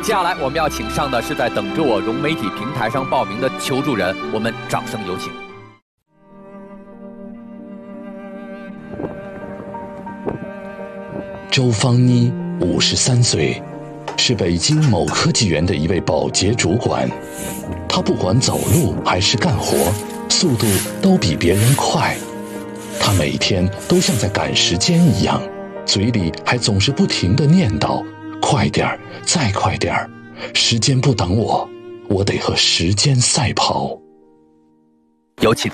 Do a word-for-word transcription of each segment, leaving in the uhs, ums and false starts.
接下来我们要请上的是在等着我融媒体平台上报名的求助人，我们掌声有请。 周芳妮，五十三岁，是北京某科技园的一位保洁主管。她不管走路还是干活，速度都比别人快。她每天都像在赶时间一样，嘴里还总是不停地念叨：快点儿，再快点儿，时间不等我，我得和时间赛跑。 有请。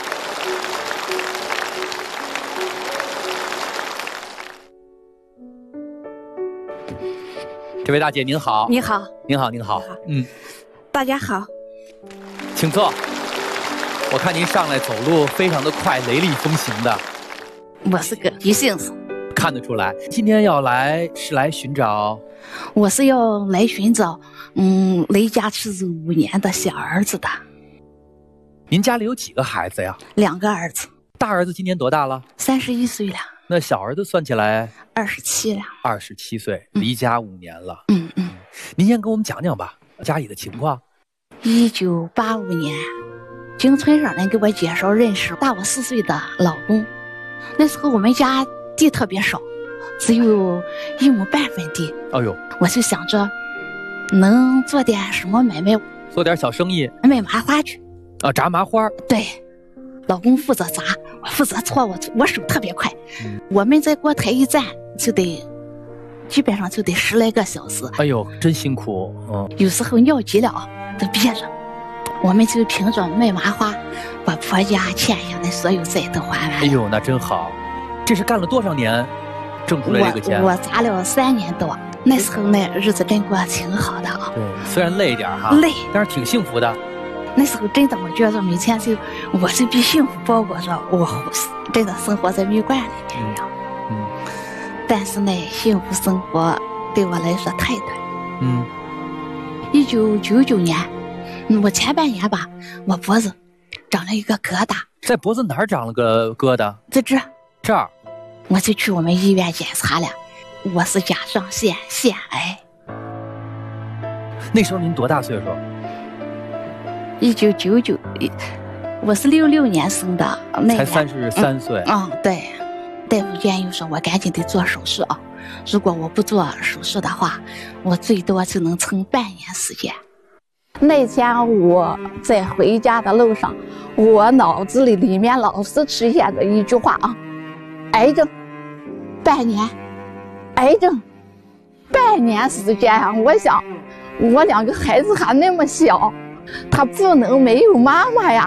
这位大姐您好。 你好。 您好，您好。嗯， 大家好。 请坐。我看您上来走路非常的快，雷厉风行的。 我是个急性子。 看得出来。今天要来是来寻找？ 我是要来寻找，嗯，离家出走五年的小儿子的。 您家里有几个孩子呀？ 两个儿子。 大儿子今年多大了？ 三十一岁了。 那小儿子算起来？ 二十七了。 二十七岁，离家五年了。 嗯嗯。 您先跟我们讲讲吧，家里的情况。 一九八五年，经村上人给我介绍认识大我四岁的老公。那时候我们家地特别少，只有一亩半分地。 哎呦， 我就想着能做点什么买卖， 做点小生意， 卖麻花去。 啊，炸麻花。 对，老公负责炸，我负责搓，我我手特别快。嗯、我们在锅台一站就得，基本上就得十来个小时。 哎呦，真辛苦。嗯， 有时候尿急了都憋着，我们就凭着卖麻花，把婆家欠下的所有债都还完。 哎呦，那真好。这是干了多少年，挣出来这个钱？ 我我砸了三年多，那时候那日子真过挺好的啊。 对，虽然累一点哈， 累， 但是挺幸福的。 那时候真的，我觉得每天就我是被幸福包裹着，我真的生活在蜜罐里面一样。嗯，嗯但是呢，幸福生活对我来说太短。 嗯， 一九九九年，嗯，我前半年吧，我脖子长了一个疙瘩。 在脖子哪儿长了个疙瘩？ 在这这儿。 我就去我们医院检查了，我是甲状腺腺癌。 那时候您多大岁数？ 一九九九，我是六六年生的，那才三十三岁。 嗯，嗯对，大夫建议说我赶紧得做手术啊！如果我不做手术的话，我最多就能撑半年时间。那天我在回家的路上，我脑子里里面老是出现着一句话啊：癌症，半年，癌症，半年时间啊！我想，我两个孩子还那么小。他不能没有妈妈呀，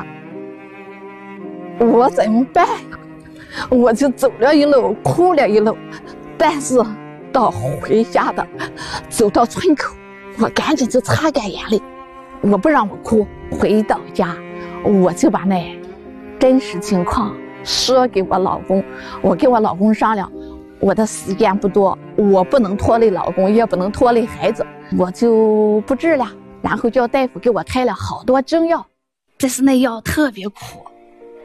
我怎么办呀？我就走了一路，哭了一路，但是到回家的，走到村口，我赶紧就擦干眼泪，我不让我哭。回到家，我就把那真实情况说给我老公，我跟我老公商量，我的时间不多，我不能拖累老公，也不能拖累孩子，我就不治了。然后叫大夫给我开了好多中药，但是那药特别苦，